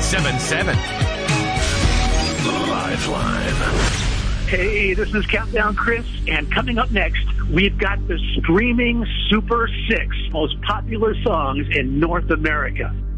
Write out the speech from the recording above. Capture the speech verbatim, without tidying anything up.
seven seven. Lifeline. Hey, this is Countdown Chris, and coming up next, we've got the streaming Super Six most popular songs in North America.